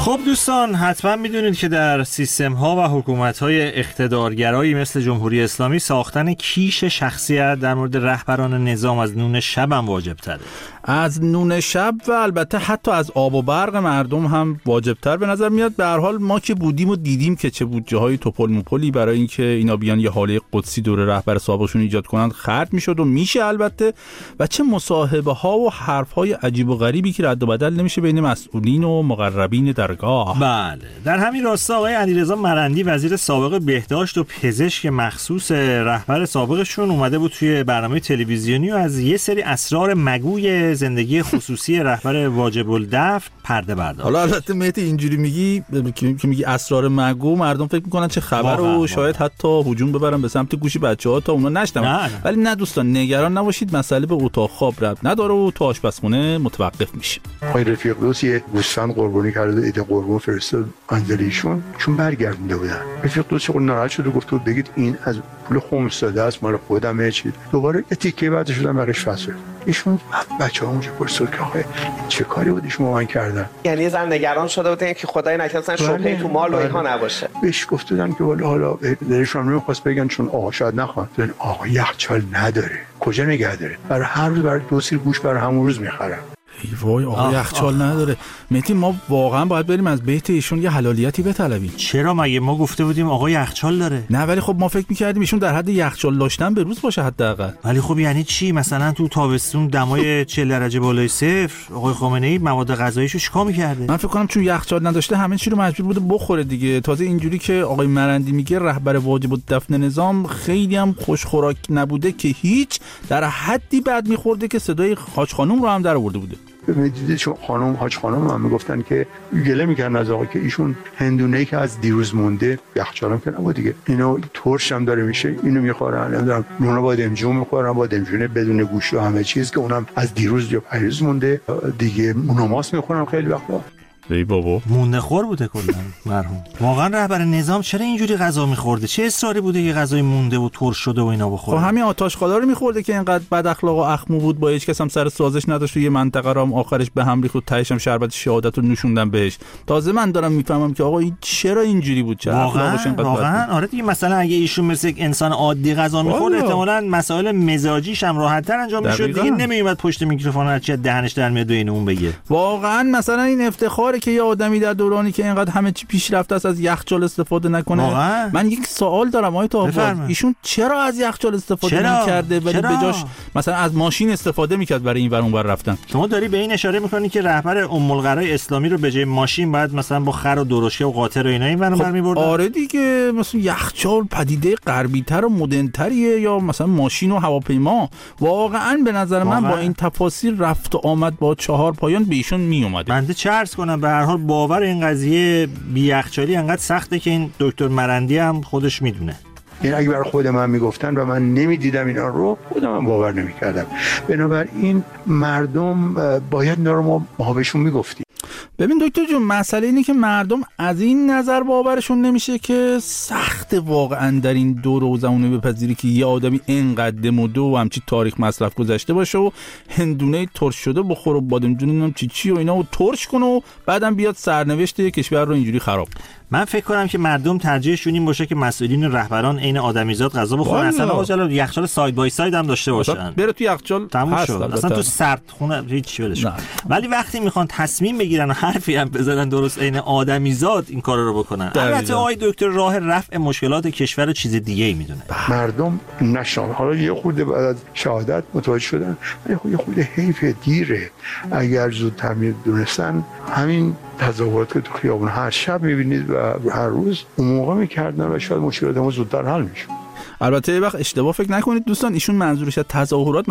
خب دوستان، حتما میدونید که در سیستم ها و حکومت های اقتدارگرایی مثل جمهوری اسلامی ساختن کیش شخصیت در مورد رهبران نظام از نون شب هم واجب تره. از نون شب و البته حتی از آب و برق مردم هم واجب تر به نظر میاد. به هر حال ما که بودیم و دیدیم که چه بودجه های توپل موپلی برای اینکه اینا بیان یه حاله قدسی دور رهبر سابقشون ایجاد کنن خرج میشد و میشه البته، و چه مصاحبه ها و حرف های عجیب و غریبی که رد و بدل نمیشه بین مسئولین و مقربین درگاه. بله، در همین راستا آقای علیرضا مرندی وزیر سابق بهداشت و پزشک مخصوص رهبر سابقشون اومده بود توی برنامه تلویزیونی و از یه سری اسرار مگوی زندگی خصوصی رهبر واجب الدفن پرده برداشت. حالا البته مهدی اینجوری میگی که میگی اسرار مگو، مردم فکر میکنن چه خبر و شاید حتی هجوم ببرن به سمت گوشی بچه‌ها تا اونا نشنون. ولی نه دوستان، نگران نباشید، مسئله به اتاق خواب ربط نداره و تو آشپزخونه متوقف میشه. آقای رفیق دوست یه گوسفند قربانی کرده، ایده قربون فرستاد انجلیشون چون برگردونده بودن. رفیق دوست خود ناراحت شد و گفت بگید این از پول خمس داده است، مال خودمه. چی دوباره یه تیکه بعد شدن برش فصل. ایشون بچه‌ها اونجا پرسید که آخه چه کاری بود شما من کردن؟ یعنی یه زن نگران شده بودن که خدای نکرد شوخی تو مال و اینها نباشه. بهش گفتن که حالا دلشون نمی‌خواست بگن چون آقا شاید نخواد. آقا یخچال نداره، کجا نگه داره؟ برای هر روز برای 2 سیر گوشت برای همون روز می‌خرم. ای وای، آقا یخچال نداره. مهدی ما واقعا باید بریم از بیت ایشون یه حلالیتی بطلبیم. چرا؟ مگه ما گفته بودیم آقا یخچال داره؟ نه، ولی خب ما فکر می‌کردیم ایشون در حد یخچال داشتن به روز باشه حداقل. ولی خب یعنی چی؟ مثلا تو تابستون دمای 40 درجه بالای صفر آقای خامنه‌ای مواد غذاییشو چیکار می‌کرده؟ من فکر کنم چون یخچال نداشته همه چی رو مجبور بوده بخوره دیگه. تازه اینجوری که آقای مرندی میگه رهبر واجب الدفن نظام خیلی هم خوش خوراک نبوده که هیچ، در حدی بد می‌خورده که صدای حاج خانم رو هم در آورده بوده. میدیدید چون خانم حاج خانم هم میگفتن که گله میکردن از آقا که ایشون هندونه‌ای که از دیروز مونده، یخچالم که نبود دیگه، اینو ترش هم داره میشه، اینو میخورن، نمیدونم نونا با دمجون میخورن، با دمجون بدون گوشت و همه چیز که اونم از دیروز یا پریروز مونده دیگه، نماس میخورن خیلی وقتا. ای بابا، مونده خور بوده کلا مرحوم. واقعا رهبر نظام چرا اینجوری غذا میخورده؟ چه اصراری بوده که غذای مونده و ترش شده و اینا بخوره؟ خب همین آتش خدا رو میخورده که اینقدر بد اخلاق و اخمو بود، با هیچ کس هم سر سازش نداشت و یه منطقه رو هم آخرش به هم ریخت و تهش هم شربت شهادت رو نوشوندن بهش. تازه من دارم میفهمم که آقا این چرا اینجوری بود، چرا اخلاقش اینقدر بد بود. واقعا آره دیگه، مثلا اگه ایشون مثل انسان عادی غذا میخورد احتمالاً مسائل مزاجیش هم راحت‌تر انجام میشد دیگه، نمیومد پشت میکروفون هر چی دهنش در میاد و این اون بگه. واقعا مثلا این افتخاره که یه آدمی در دورانی که اینقدر همه چی پیشرفته است از یخچال استفاده نکنه. من یک سوال دارم آقای طاهر، ایشون چرا از یخچال استفاده نمی‌کرده ولی بجاش مثلا از ماشین استفاده می‌کرد برای این ور اون ور رفتن؟ شما داری به این اشاره می‌کنی که رهبر ام القرای اسلامی رو به جای ماشین بعد مثلا با خر و درشکه و قاطر و اینا این ور اون ور می‌بردن؟ آره دیگه، مثلا یخچال پدیده غربی‌تر و مدرن‌تریه، یا مثلا ماشین و هواپیما. واقعا به نظر من با این تفاصیل رفت و آمد با 4 پایان به ایشون میومده. بنده چه عرض کنم، به هر حال باور این قضیه بی یخچالی انقدر سخته که این دکتر مرندی هم خودش میدونه. این اگه برای خود من میگفتن و من نمیدیدم اینا رو، خودم هم باور نمیکردم. بنابراین مردم باید اینا رو ما بهشون میگفتیم. ببین دکتر جون، مسئله اینه که مردم از این نظر باورشون نمیشه که سخت واقعا در این دور و زمانه بپذیری که یه آدمی اینقدر مده و همچی تاریخ مصرف گذشته باشه و هندونه ترش شده بخوره و بادمجون اینم چی و اینا و ترش کنه و بعدم بیاد سرنوشت کشور رو اینجوری خراب. من فکر کنم که مردم ترجیحشون این باشه که مسئولین و رهبران عین آدمیزاد غذا بخورن، اصلا آقا یخچال ساید بای ساید هم داشته باشن. بره تو یخچال تموم شد، اصلا تو سردخونه هیچ ولش. ولی وقتی میخوان تصمیم بگیرن و حرفی هم بزنن درست عین آدمیزاد این کارا رو بکنن. البته آقای دکتر راه رفع مشکلات کشور چیز دیگه‌ای میدونه. مردم نشون حالا یه خورده بعد از شهادت متوجه شدن، ولی یه خورده حیف دیره. اگر زودتر میدونستن همین تظاهرات که تو خیابون هر شب میبینید و هر روز اون موقع میکردن و شاید مشکلات ما زودتر حل میشد. البته یه وقت اشتباه فکر نکنید دوستان، ایشون منظورش از تظاهرات